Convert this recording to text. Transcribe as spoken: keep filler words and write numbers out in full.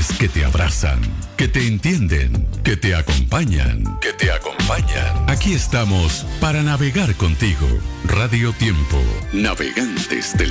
Voces que te abrazan, que te entienden, que te acompañan, que te acompañan. Aquí estamos para navegar contigo. Radio Tiempo, navegantes de la